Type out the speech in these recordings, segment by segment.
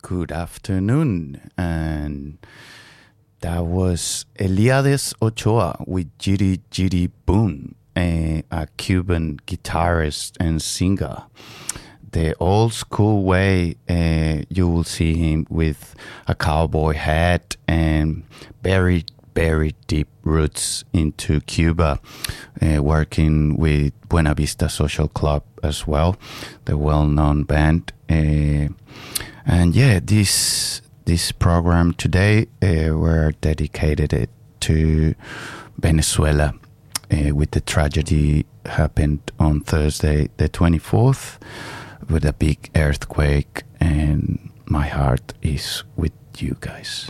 good afternoon. And that was Eliades Ochoa with Jiri Jiri Boom, a Cuban guitarist and singer. The old school way, you will see him with a cowboy hat and very, very deep roots into Cuba, working with Buena Vista Social Club as well, the well-known band. And yeah, this program today, we're dedicated it to Venezuela, with the tragedy happened on Thursday the 24th with a big earthquake, and my heart is with you guys.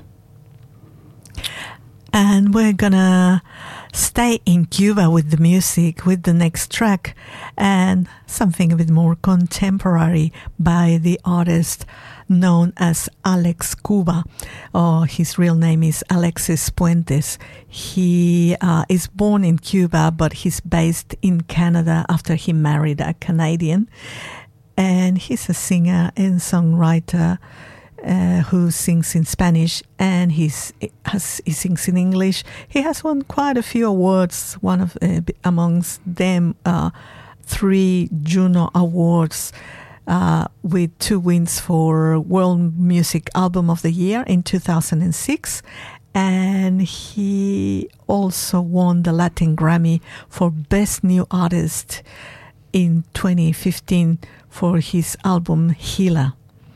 And we're gonna stay in Cuba with the music, with the next track, and something a bit more contemporary by the artist known as Alex Cuba. His real name is Alexis Puentes. He is born in Cuba, but he's based in Canada after he married a Canadian. And he's a singer and songwriter who sings in Spanish, and he sings in English. He has won quite a few awards, one of amongst them 3 Juno Awards, with 2 wins for World Music Album of the Year in 2006. And he also won the Latin Grammy for Best New Artist in 2015 for his album Gila.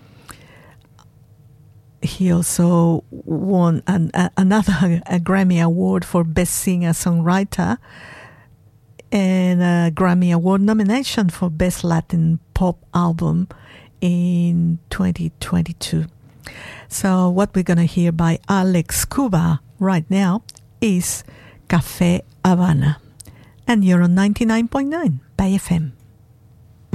He also won another Grammy Award for Best Singer-Songwriter and a Grammy Award nomination for Best Latin Pop Album in 2022. So what we're going to hear by Alex Cuba right now is Café Havana. And you're on 99.9 by FM.